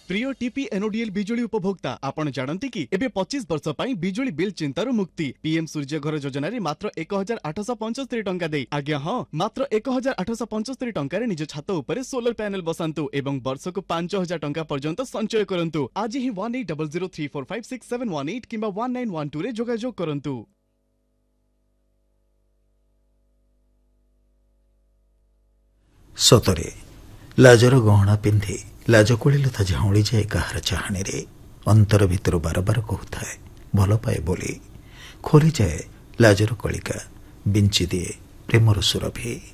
प्रिय टीपी एनओडीएल बिजुली उपभोक्ता आपण जानती कि एबे 25 वर्ष पई बिजुली बिल चिंतार मुक्ति पीएम सूर्य घर योजना रे मात्र 1875 टंका दे आज्ञा हां मात्र 1875 टंका रे निज छात उपरे सोलर पैनल बसांतु एवं वर्ष को 5000 टंका पर्यंत संचय करंतु आज ही 180034567118 किंबा 1912 रे जोगाजोग करंतु। सतरे लाजर गहना पिंधि लाजकुड़ी लता झाउली जाए कहार चाहणी रे अंतर भितर बार बार कहूए भल पाए बोली खोली जाए लाजर कलिका बिंची दिए प्रेमर सुरभि।